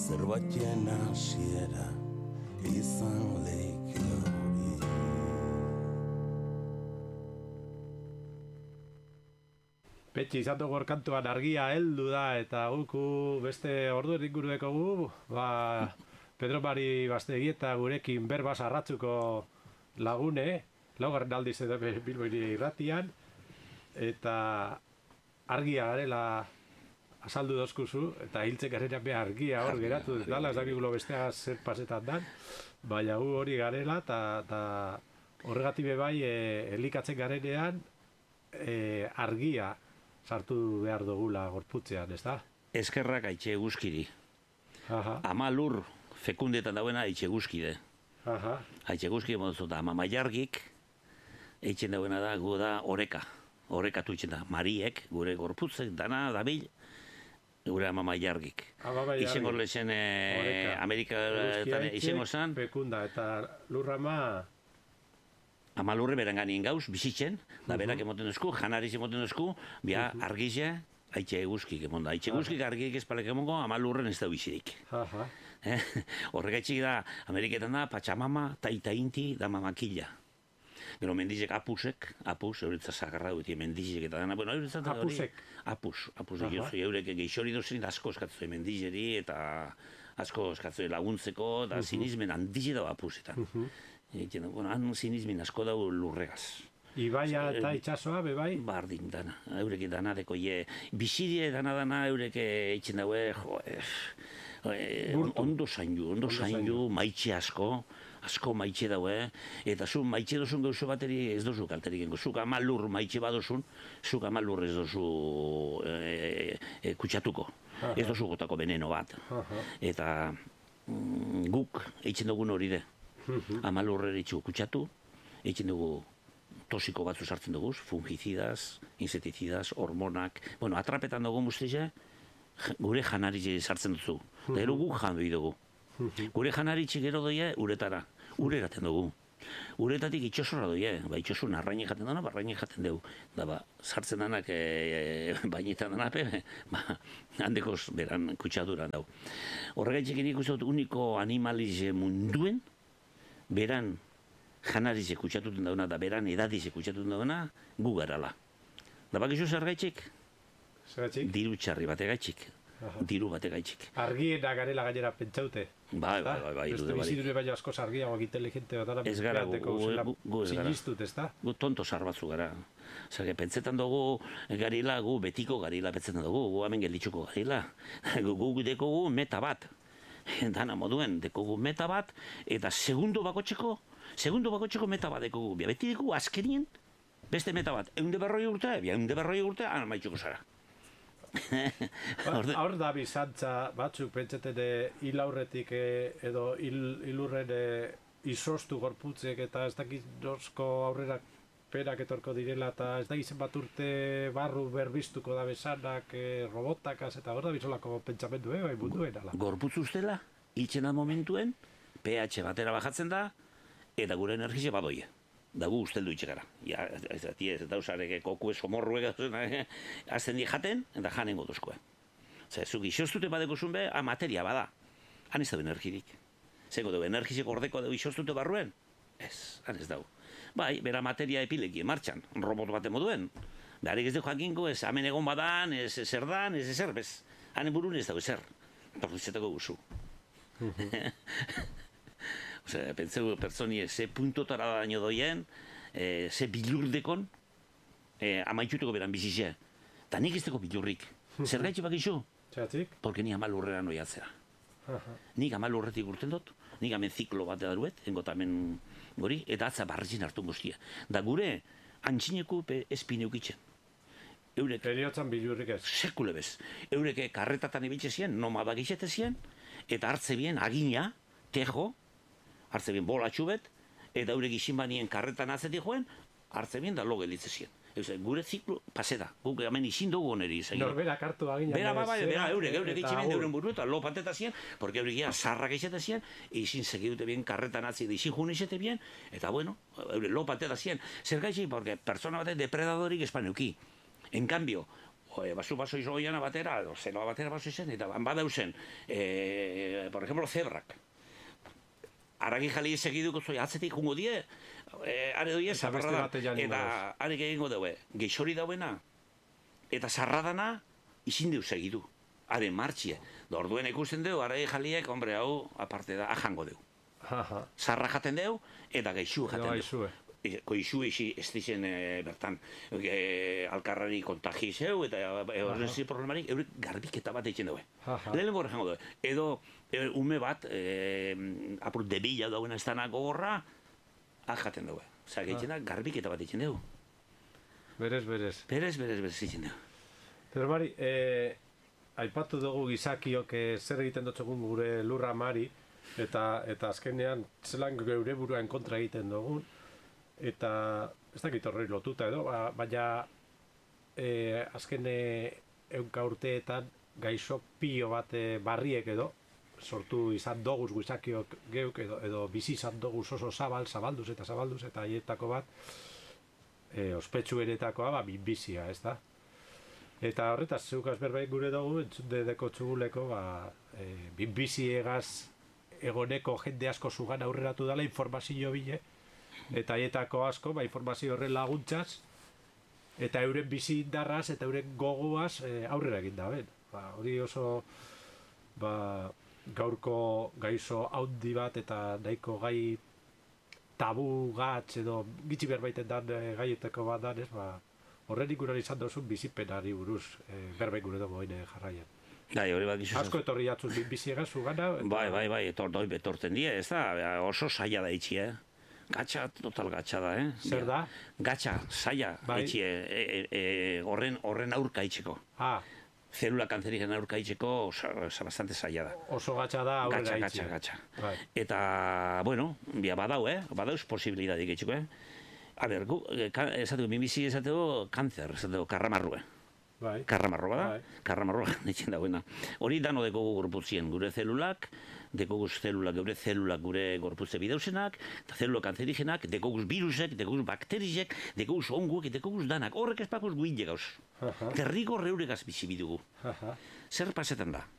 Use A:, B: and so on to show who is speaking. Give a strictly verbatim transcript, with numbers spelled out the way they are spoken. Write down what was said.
A: zerbaiten hasiera izan leike hori.
B: Petxi, izan dugu kantuan argia heldu da, eta guku beste ordu inguru dekogu, ba, Pedro Mari Bastegi eta gurekin berbaz arratzuko lagune, laugarren aldiz edo Bilboiri irratian, eta argia garela azaldu dozkuzu, eta hiltzen garenean be argia hor geratu dala, ez dakigulo bestea zer pasetan dan, baina gu hori garela, eta horregatik bai e, elikatzen garenean e, argia sartu behar dugula gorputzean, ez da?
C: Eskerrak aitxe guzkiri. Ama lur fekundetan dauena aitxe guzkide. Aitxe guzkide moduzu da, ama maiargik, eitzen dauena da, gu da oreka. Orekatu itzen da, mariek, gure gorputzek, dana, dabil, gure ama maiargik. Izen gorlezen e, Amerika, izen gozan.
B: Fekunda, eta lurrama...
C: Ama lurre beran ganien gauz, bizitzen, da berak emoten duzku, janariz emoten duzku, bia argize, haitxe eguzkik emonda. Haitxe eguzkik argik espalek emongo, ama lurren ez da bizirik. Horregaitxik da, Ameriketan da, Pachamama, Taita Inti, da mamakilla. Gero mendizek apusek, apus, euretza zagarra duetik mendizek eta dana, bueno, euretza da hori...
B: Apusek?
C: Apus, apus, eurek geixori duzien asko eskatzue mendizeri eta asko eskatzue laguntzeko, da sinismen handize dago apusetan. Egiten da, bueno, han sinismen asko dago lurregaz.
B: Ibaia eta itxasoa, bebai?
C: Bardin dana, eurek dana deko, ye, bizidie dana-dana eurek eitzen daue, jo, ondo zaindu, ondo zaindu, maitxe asko, asko maitxe daue, eta zu maitxe dozun gauzo bateri ez dozu kalterik gengo, zuk ama lur maitxe badozun, zuk ama lur ez dozu kutsatuko, ez dozu gotako veneno bat, eta guk eitzen dugun hori de, ama lurreri txu kutsatu, eitzen dugu tosiko batzu sartzen dugu, fungicidas, inseticidas, hormonak, bueno, atrapetan dugu muztize, gure janaritxe sartzen duzu, da ero guk jan behi dugu. Gure janaritxe gero doie uretara, ure eraten dugu. Uretatik itxosorra doie, ba itxosun arraine jaten dana, ba arraine jaten dugu. Da ba, sartzen danak e, bainetan danape, ba, handekoz beran kutsaduran dau. Horregaitxek nik uste dut uniko animalize munduen, beran janarize kutsatuten dauna, da beran edadize kutsatuten dauna, gu garala. Da bakizu zer gaitxik? Diru txarri bate gaitxik. Diru bate gaitxik.
B: Argiena garela gainera pentsaute.
C: Bai, bai, bai, bai.
B: Beste bizidure baina asko argiagoak inteligente bat.
C: Ez gara, gu ez gara.
B: Sinistut, ez da?
C: Gu tonto sarbatzu gara. Zer, pentsetan dugu garila, gu betiko garila pentsetan dugu, gu hemen gelditzuko garila. Gu dekogu meta bat. Dana moduen, dekogu meta bat, eta segundo bakotxeko, segundo bakotxeko meta bat dekogu. Beti dekogu azkenien, beste meta bat. Eunde berroi urte, eunde berroi urte, ana maitxuko zara.
B: Hor da bizantza batzuk pentsaten hil aurretik edo hilurren izostu gorputzek eta ez dakit nosko aurrera perak etorko direla eta ez dakit zenbat urte barru berbiztuko da besanak robotakaz eta hor da bizolako pentsamendu, bai munduen ala.
C: Gorputz ustela, hiltzen da momentuen, pH batera bajatzen da eta gure energize badoie. Da gu usteldu itxegara. Ja, ez da, ez da usarek koku esomorruek azten di jaten, eta janengo duzkoe. Zer, zuk isostute badeko zunbe, a materia bada. Han ez dago energirik. Zeko dugu, energizeko ordeko dugu isostute barruen? Ez, han ez dago. Bai, bera materia epileki, martxan, robot bate moduen. Beharik ez dugu jakinko, ez amen egon badan, ez zer dan, ez ezer, bez. Hanen burun ez dago ezer. Perruzetako guzu. Osea, pentseu pertsonie ze puntotara daño doien, e, ze bilurdekon, e, amaitxuteko beran bizize. Ta nik ez deko bilurrik. Zer gaitxe bakizu?
B: Txatik?
C: Porque ni amalurrera noiatzea. Nik amalurretik urten dut, nik amen ziklo bat edaruet, engot amen gori, eta atza barrizin hartu guztia. Da gure, antxineku espineukitzen. Eurek...
B: Periotzan bilurrik ez?
C: Sekule bez. Eurek karretatan ibiltze zien, nomada gixete zien, eta hartze bien agina, tejo, hartze bien bolatxu bet, eta eurek izin banien karretan atzetik joen, hartze bien da lo gelitze zien. Euse, gure ziklo pase da, guk hemen izin dugu oneri izan.
B: Norberak hartu agina.
C: Bera, ba, ba, bera, eurek, eurek itxi bien euren buru eta lo pateta zien, porque eurek ia sarrak izate zien, izin segidute bien karretan atzi, izin jun izate bien, eta bueno, eurek lo pateta zien. Zer gaitxik, porque persona bate depredadorik espaneuki. En cambio, joe, basu baso izo goiana batera, edo zeloa batera baso izen, eta badauzen, e, por ejemplo, zebrak. Aragi jali segiduko zoi, atzetik jungo die, e, are doie, zabarra da, eta arek egingo daue, geixori dauena, eta zarradana, izin deu segidu, are martxie. Da orduen ikusten deu, aragi jaliek, hombre, hau, aparte da, ajango deu. Zarra jaten deu, eta geixu jaten deu. Koizu ezi ez dizen e, bertan e, alkarrari kontagi zeu eta horrezi problemarik eurek garbiketa bat eitzen daue. Lehenengo horre jango daue. Edo e, ume bat e, apur debila dauena ez dana gogorra ajaten daue. Osa, gaitzen da garbiketa bat eitzen daue.
B: Berez, berez.
C: Berez, berez, berez eitzen daue.
B: Pero Mari, eh, aipatu dugu gizakiok zer egiten dutxegun gure lurra Mari eta, eta azkenean zelan geure buruan kontra egiten dugun. Eta ez dakit horrei lotuta edo, ba, baina e, azken ehunka urteetan gaixo pio bat e, barriek edo sortu izan doguz gizakiok geuk edo, edo bizi izan doguz oso zabal, zabalduz eta zabalduz eta haietako bat e, ospetsu eretakoa ba, minbizia, ez da? Eta horretaz, zeukaz berbait gure dugu, entzunde deko txuguleko, ba, e, minbiziegaz egoneko jende asko zugan aurreratu dela informazio bile, eta haietako asko, ba, informazio horren laguntzaz, eta euren bizi indarraz, eta euren gogoaz e, aurrera egin da, ben. Ba, hori oso ba, gaurko gaizo haundi bat, eta nahiko gai tabu gatz, edo gitzi berbaiten dan e, gaietako bat danez, ba, horren ikuran izan dozun bizipenari buruz, e, berbait gure dugu oine jarraian.
C: Bai, hori bat gizu.
B: Asko etorri jatzun biziegaz, zugana. Eta...
C: Bai, bai, bai, etor, doi betorten die, ez da, oso saia da itxi, eh? Gatxa, total gatxa da, eh?
B: Zer da?
C: Gatxa, saia, bai. Etxi, e, e, e, horren, horren aurka itxeko.
B: Ah.
C: Zelula kanzerigen aurka itxeko, oso, oso bastante saia da.
B: Oso gatxa da aurrera itxi.
C: Gatxa, gatxa, gatxa. Bai. Eta, bueno, bia badau, eh? Badauz posibilidadik itxeko, eh? A ber, gu, esateko, minbizi esateko, kanzer, esateko, karramarrue.
B: Bai.
C: Karramarroa da, bai. Karramarroa netzen dagoena. Hori dano dekogu gorputzien, gure zelulak, dekoguz zelulak, gure zelulak gure gorputze bideusenak, eta zelula kanzerigenak, dekoguz virusek, dekoguz bakterizek, dekoguz onguek, dekoguz danak, horrek espakuz guin gauz. Terrigo reuregaz bizi bidugu. Zer pasetan da?